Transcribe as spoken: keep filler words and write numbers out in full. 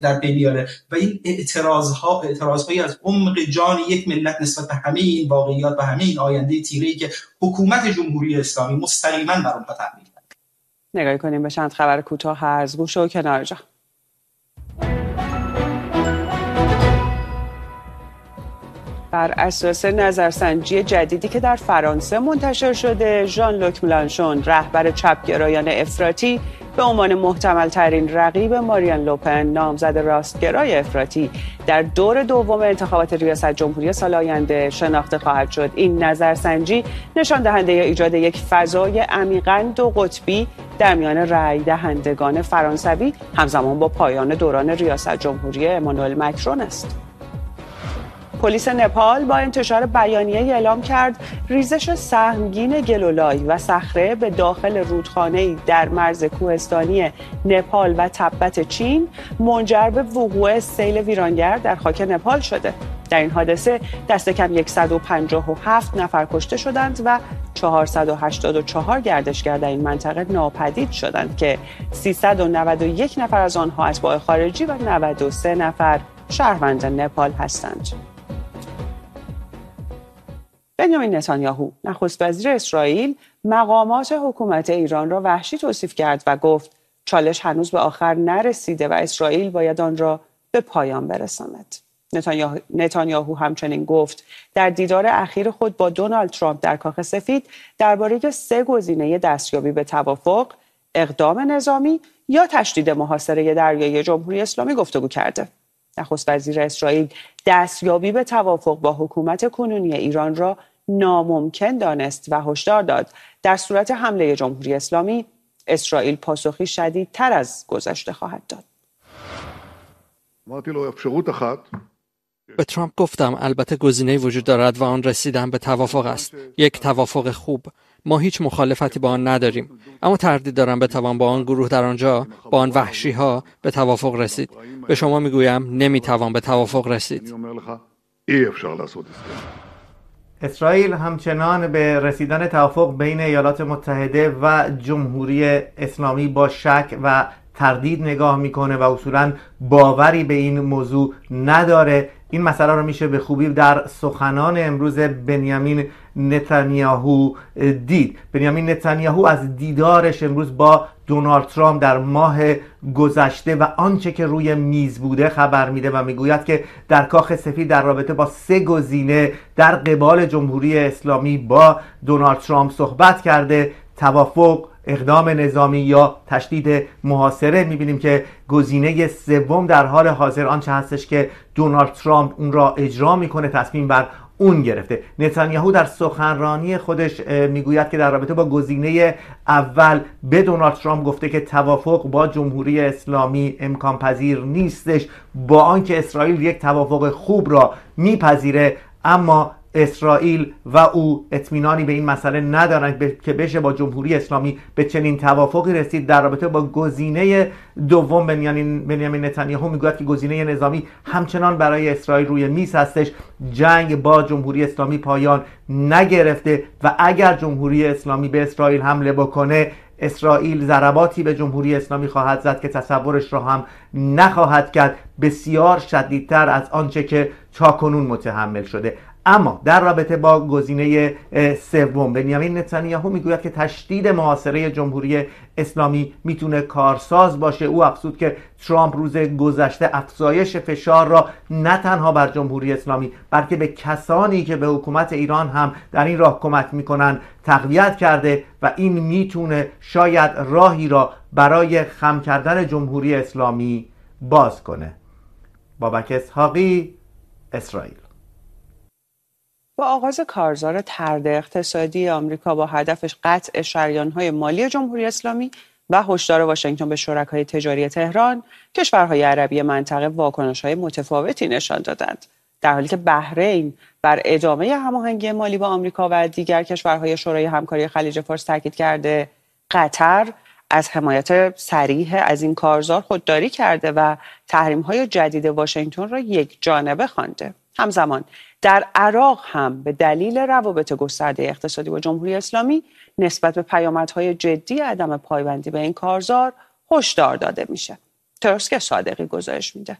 در پی بیاره و این اعتراضها اعتراضهایی از عمق جان یک ملت نسبت به همه این واقعیات و همه این آینده تیره‌ای که حکومت جمهوری اسلامی مستقیما بر اونها تحمیل کرده. نگاه کنیم به چند خبر کوتاه از گوش و کنار جان. بر اساس نظرسنجی جدیدی که در فرانسه منتشر شده، ژان لوک ملانشون رهبر چپگرایان افراطی به عنوان محتمل ترین رقیب مارین لوپن نامزد راستگرای افراطی در دور دوم انتخابات ریاست جمهوری سال آینده شناخته خواهد شد. این نظرسنجی نشان دهنده ایجاد یک فضای عمیقاً دو قطبی در میان رأی دهندگان فرانسوی همزمان با پایان دوران ریاست جمهوری امانوئل مکرون است. پلیس نپال با انتشار بیانیه اعلام کرد ریزش سهمگین گلولای و صخره به داخل رودخانه‌ای در مرز کوهستانی نپال و تبت چین منجر به وقوع سیل ویرانگر در خاک نپال شده. در این حادثه دست کم صد و پنجاه و هفت نفر کشته شدند و چهارصد و هشتاد و چهار گردشگر در این منطقه ناپدید شدند که سیصد و نود و یک نفر از آنها اتباع خارجی و نود و سه نفر شهروند نپال هستند. بنیامین نتانیاهو نخست وزیر اسرائیل مقامات حکومت ایران را وحشی توصیف کرد و گفت چالش هنوز به آخر نرسیده و اسرائیل باید آن را به پایان برساند. نتانیاهو, نتانیاهو همچنین گفت در دیدار اخیر خود با دونالد ترامپ در کاخ سفید درباره سه گزینه دستیابی به توافق، اقدام نظامی یا تشدید محاصره دریایی جمهوری اسلامی گفتگو کرده. نخست وزیر اسرائیل دستیابی به توافق با حکومت کنونی ایران را ناممکن دانست و هشدار داد در صورت حمله جمهوری اسلامی اسرائیل پاسخی شدیدتر از گذشته خواهد داد. به ترامپ گفتم البته گزینه‌ای وجود دارد و آن رسیدن به توافق است. یک توافق خوب. ما هیچ مخالفتی با آن نداریم، اما تردید دارم بتوان با آن گروه در آنجا، با آن وحشی ها به توافق رسید. به شما میگویم نمیتوان به توافق رسید. اسرائیل همچنان به رسیدن توافق بین ایالات متحده و جمهوری اسلامی با شک و تردید نگاه میکنه و اصولا باوری به این موضوع نداره. این مسئله رو میشه به خوبی در سخنان امروز بنیامین نتانیاهو دید. بنیامین نتانیاهو از دیدارش امروز با دونالد ترامپ در ماه گذشته و آنچه که روی میز بوده خبر میده و میگوید که در کاخ سفید در رابطه با سه گزینه در قبال جمهوری اسلامی با دونالد ترامپ صحبت کرده: توافق، اقدام نظامی یا تشدید محاصره. میبینیم که گزینه سوم در حال حاضر آنچه هستش که دونالد ترامپ اون را اجرا میکنه، تصمیم بر اون گرفته. نتانیاهو در سخنرانی خودش میگوید که در رابطه با گزینه اول به دونالد ترامپ گفته که توافق با جمهوری اسلامی امکان پذیر نیستش، با آنکه اسرائیل یک توافق خوب را میپذیره، اما اسرائیل و او اطمینانی به این مسئله ندارند که بشه با جمهوری اسلامی به چنین توافقی رسید. در رابطه با گزینه دوم بنیامین نتانیاهو میگوید که گزینه نظامی همچنان برای اسرائیل روی میز هستش. جنگ با جمهوری اسلامی پایان نگرفته و اگر جمهوری اسلامی به اسرائیل حمله بکنه، اسرائیل ضرباتی به جمهوری اسلامی خواهد زد که تصورش را هم نخواهد کرد، بسیار شدیدتر از آنچه که تاکنون متحمل شده. اما در رابطه با گزینه سوم بنیامین نتانیاهو میگوید که تشدید محاصره جمهوری اسلامی میتونه کارساز باشه. او افزود که ترامپ روز گذشته افزایش فشار را نه تنها بر جمهوری اسلامی بلکه به کسانی که به حکومت ایران هم در این راه کمک میکنن تقویت کرده و این میتونه شاید راهی را برای خم کردن جمهوری اسلامی باز کنه. بابک اسحاقی، اسرائیل. با آغاز کارزار طرد اقتصادی آمریکا با هدفش قطع شریان‌های مالی جمهوری اسلامی و هشدار واشنگتن به شرکای تجاری تهران، کشورهای عربی منطقه واکنش‌های متفاوتی نشان دادند. در حالی که بحرین بر ادامه هماهنگی مالی با آمریکا و دیگر کشورهای شورای همکاری خلیج فارس تاکید کرده، قطر از حمایت صریح از این کارزار خودداری کرده و تحریم‌های جدید واشنگتن را یک جانبه خوانده. همزمان در عراق هم به دلیل روابط گسترده اقتصادی با جمهوری اسلامی نسبت به پیامدهای جدی عدم پایبندی به این کارزار هشدار داده میشه. ترسک صادقی گزارش میده.